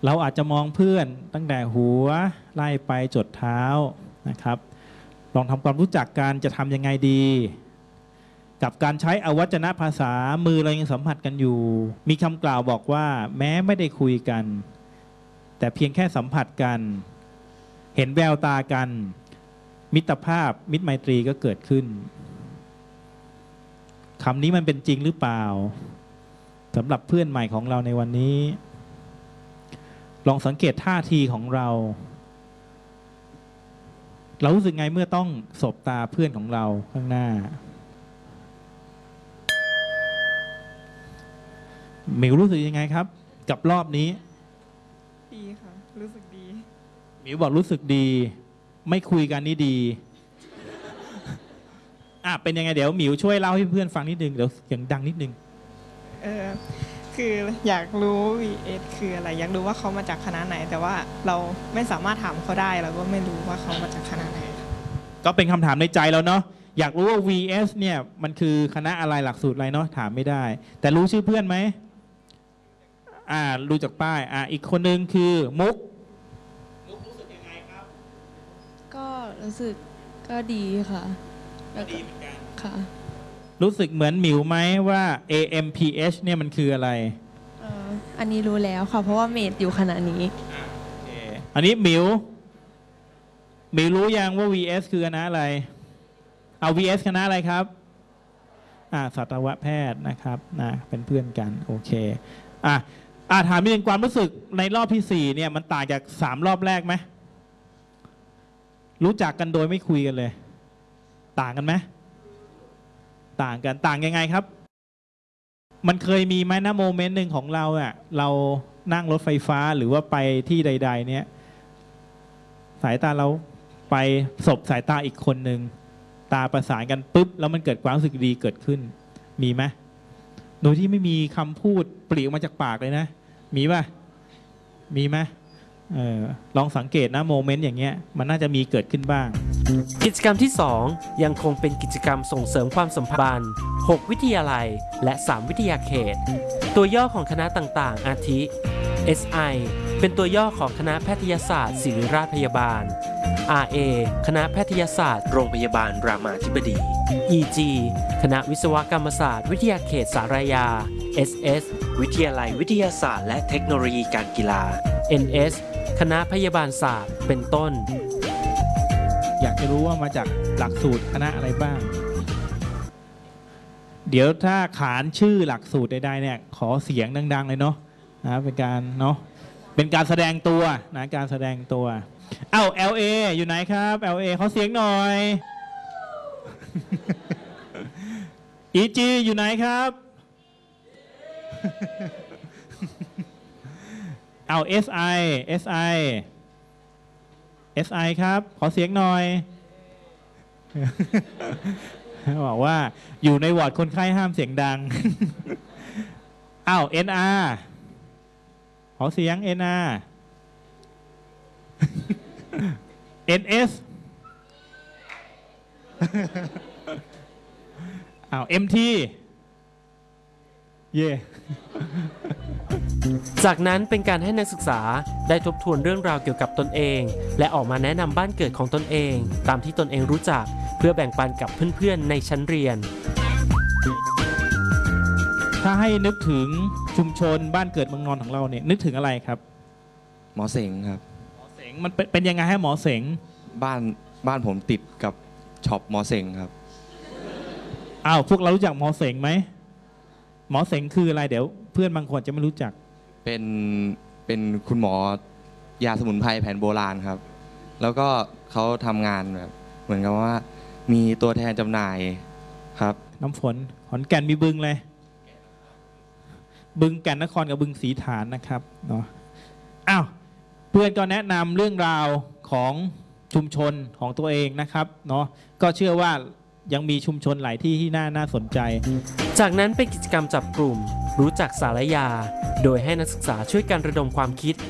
เราอาจจะมองเพื่อนตั้งแต่หัวไล่ไปจดเท้านะครับลองทำความรู้จักกันจะทำยังไงดีกับการใช้อวัจนภาษามือเรายังสัมผัสกันอยู่มีคำกล่าวบอกว่าแม้ไม่ได้คุยกันแต่เพียงแค่สัมผัสกันเห็นแววตากันมิตรภาพมิตรไมตรีก็เกิดขึ้นคำนี้มันเป็นจริงหรือเปล่าสำหรับเพื่อนใหม่ของเราในวันนี้ลองสังเกตท่าทีของเรารู้สึกไงเมื่อต้องสบตาเพื่อนของเราข้างหน้าหมิวรู้สึกยังไงครับกับรอบนี้ดีค่ะรู้สึกดีหมิวบอกรู้สึกดีไม่คุยกันนี่ดีเป็นยังไงเดี๋ยวหมิวช่วยเล่าให้เพื่อนฟังนิดนึงเดี๋ยวเสียงดังนิดนึงคืออยากรู้ VS คืออะไรอยากรู้ว่าเขามาจากคณะไหนแต่ว่าเราไม่สามารถถามเขาได้เราก็ไม่รู้ว่าเขามาจากคณะไหนก็เป็นคำถามในใจแล้วเนาะอยากรู้ว่า VS เนี่ยมันคือคณะอะไรหลักสูตรอะไรเนาะถามไม่ได้แต่รู้ชื่อเพื่อนไหมรู้จากป้ายอีกคนนึงคือมุกรู้สึกยังไงครับก็รู้สึกก็ดีค่ะดีเหมือนกันค่ะรู้สึกเหมือนหมิวไหมว่า AMPH เนี่ยมันคืออะไรอันนี้รู้แล้วค่ะเพราะว่าเมดอยู่คณะนี้อันนี้หมิวรู้ยังว่า VS คือคณะอะไรVS คณะอะไรครับสัตวแพทย์นะครับเป็นเพื่อนกันโอเคถามนิดนึงความรู้สึกในรอบที่4เนี่ยมันต่างจาก3รอบแรกไหมรู้จักกันโดยไม่คุยกันเลยต่างกันไหมต่างยังไงครับมันเคยมีไหมนะโมเมนต์หนึ่งของเราเรานั่งรถไฟฟ้าหรือว่าไปที่ใดๆเนี่ยสายตาเราไปสบสายตาอีกคนหนึ่งตาประสานกันปุ๊บแล้วมันเกิดความรู้สึกดีเกิดขึ้นมีไหมโดยที่ไม่มีคำพูดปลีกออกมาจากปากเลยนะมีป่ะมีไหมลองสังเกตนะโมเมนต์อย่างเงี้ยมันน่าจะมีเกิดขึ้นบ้างกิจกรรมที่2ยังคงเป็นกิจกรรมส่งเสริมความสัมพันธ์6วิทยาลัยและ3วิทยาเขตตัวย่อของคณะต่างๆอาทิ SI เป็นตัวย่อของคณะแพทยศาสตร์ศิริราชพยาบาล RA คณะแพทยศาสตร์โรงพยาบาลรามาธิบดี EG คณะวิศวกรรมศาสตร์วิทยาเขตสารยา SS วิทยาลัยวิทยาศาสตร์และเทคโนโลยีการกีฬา NS คณะพยาบาลศาสตร์เป็นต้นอยากจะรู้ว่ามาจากหลักสูตรคณะอะไรบ้างเดี๋ยวถ้าขานชื่อหลักสูตรใดๆเนี่ยขอเสียงดังๆเลยเนาะเป็นการแสดงตัวนะการแสดงตัวLA อยู่ไหนครับ LA ขอเสียงหน่อย EG อยู่ไหนครับSI ครับขอเสียงหน่อยบอกว่าอยู่ในวอร์ดคนไข้ห้ามเสียงดังNR ขอเสียง NR NS MT เย่จากนั้นเป็นการให้นักศึกษาได้ทบทวนเรื่องราวเกี่ยวกับตนเองและออกมาแนะนำบ้านเกิดของตนเองตามที่ตนเองรู้จักเพื่อแบ่งปันกับเพื่อนๆในชั้นเรียนถ้าให้นึกถึงชุมชนบ้านเกิดเมืองนอนของเราเนี่ยนึกถึงอะไรครับหมอเสงครับหมอเสงมันเป็นยังไงให้หมอเสงบ้านผมติดกับช็อปหมอเสงครับพวกเรารู้จักหมอเสงไหมหมอเสงคืออะไรเดี๋ยวเพื่อนบางคนจะไม่รู้จักเป็นคุณหมอยาสมุนไพรแผนโบราณครับแล้วก็เขาทำงานแบบเหมือนกับว่ามีตัวแทนจำหน่ายครับน้ำฝนขอนแก่นมีบึงเลยบึงแก่นนครกับบึงศรีฐานนะครับเนาะเพื่อนก็แนะนำเรื่องราวของชุมชนของตัวเองนะครับเนาะก็เชื่อว่ายังมีชุมชนหลายที่ที่น่าสนใจจากนั้นเป็นกิจกรรมจับกลุ่มรู้จักสารยาโดยให้นักศึกษาช่วยกันระดมความคิด